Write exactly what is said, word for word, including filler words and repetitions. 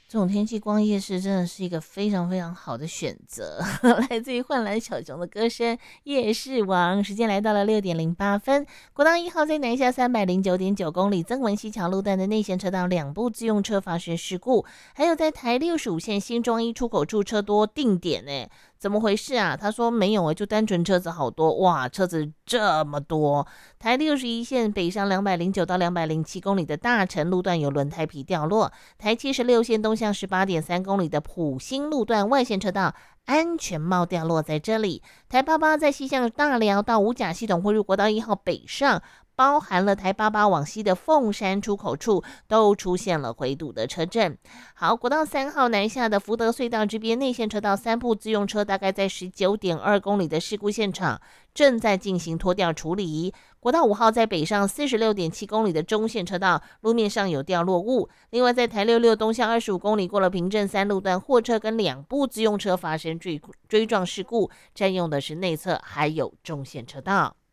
这种天气逛夜市真的是一个非常非常好的选择。来自于幻蓝小熊的歌声《夜市王》。时间来到了六点零八分。国道一号在南下三百零九点九公里曾文溪桥路段的内线车道两部自用车发生事故，还有在台六十五线新庄一出口处车多定点呢，怎么回事啊？他说没有、欸、就单纯车子好多，哇，车子这么多。台六十一线北上两百零九到两百零七公里的大城路段有轮胎皮掉落，台七十六线东向十八点三公里的普兴路段外线车道安全帽掉落在这里。台八八在西向大寮到五甲系统汇入国道一号北上，包含了台八八往西的凤山出口处都出现了回堵的车阵。好，国道三号南下的福德隧道这边内线车道三部自用车大概在十九点二公里的事故现场正在进行拖吊处理。国道五号在北上四十六点七公里的中线车道路面上有掉落物。另外在台六六东向二十五公里过了平镇三路段，货车跟两部自用车发生追追撞事故，占用的是内侧还有中线车道。